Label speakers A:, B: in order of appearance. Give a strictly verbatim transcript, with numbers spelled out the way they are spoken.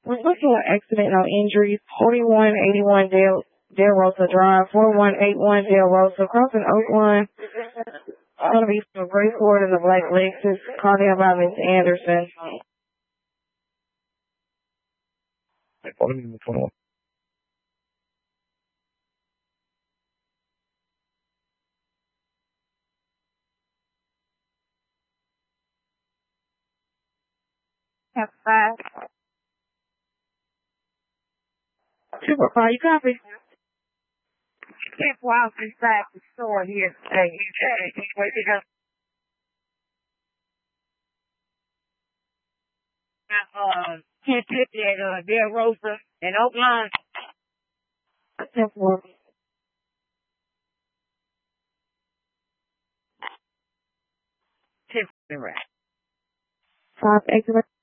A: We're looking at accident, no injuries. forty-one eighty-one Del, Del Rosa Drive, forty-one eighty-one Del Rosa, crossing Oakland. Going to be from Gray Ford in the black Lexus. Called in by Miss Anderson.
B: twenty-one.
A: Have five. Super five, you copy? Can't walk inside the store here. Hey, hey, wait, you go. Um, ten fifty at uh, Del Rosa in Oakland. ten forty. ten forty, right. Five, exit.